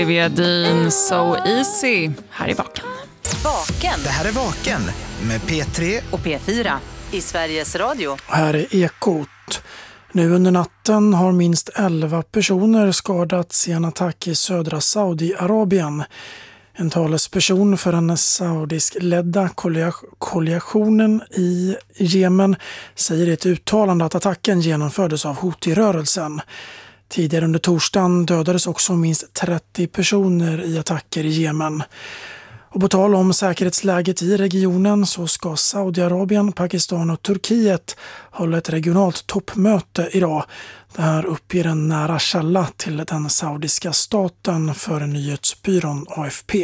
Vedin So Easy. Här är Vaken. Vaken. Det här är Vaken med P3 och P4 i Sveriges Radio. Här är Ekot. Nu under natten har minst 11 personer skadats i en attack i södra Saudiarabien. En talesperson för den saudisk-ledda koalitionen i Jemen säger i ett uttalande att attacken genomfördes av Houthi-rörelsen. Tidigare under torsdagen dödades också minst 30 personer i attacker i Jemen. Och på tal om säkerhetsläget i regionen så ska Saudiarabien, Pakistan och Turkiet hålla ett regionalt toppmöte idag. Det här uppger en nära källa till den saudiska staten för nyhetsbyrån AFP.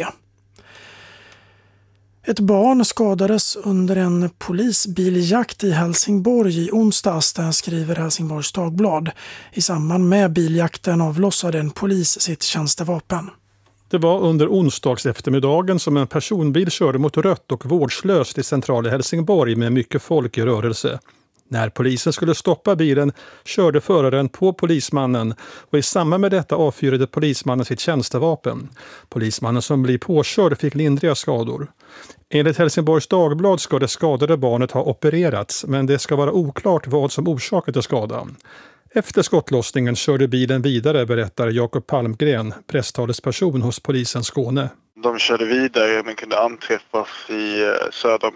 Ett barn skadades under en polisbiljakt i Helsingborg i onsdags, där skriver Helsingborgs Dagblad. I samband med biljakten avlossade en polis sitt tjänstevapen. Det var under onsdags eftermiddagen som en personbil körde mot rött och vårdslöst i centrala Helsingborg med mycket folk i rörelse. När polisen skulle stoppa bilen körde föraren på polismannen och i samband med detta avfyrade polismannen sitt tjänstevapen. Polismannen som blir påkörd fick lindriga skador. Enligt Helsingborgs Dagblad ska det skadade barnet ha opererats, men det ska vara oklart vad som orsakade skadan. Efter skottlossningen körde bilen vidare, berättar Jakob Palmgren, presstalesperson hos polisen Skåne. De körde vidare men kunde anträffas i södra